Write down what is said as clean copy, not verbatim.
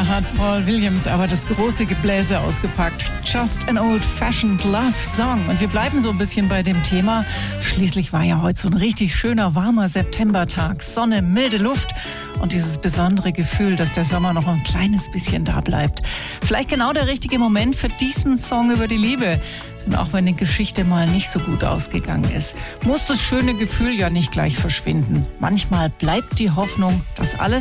Da hat Paul Williams aber das große Gebläse ausgepackt. Just an old-fashioned love song. Und wir bleiben so ein bisschen bei dem Thema. Schließlich war ja heute so ein richtig schöner, warmer Septembertag. Sonne, milde Luft und dieses besondere Gefühl, dass der Sommer noch ein kleines bisschen da bleibt. Vielleicht genau der richtige Moment für diesen Song über die Liebe. Und auch wenn die Geschichte mal nicht so gut ausgegangen ist, muss das schöne Gefühl ja nicht gleich verschwinden. Manchmal bleibt die Hoffnung, dass alles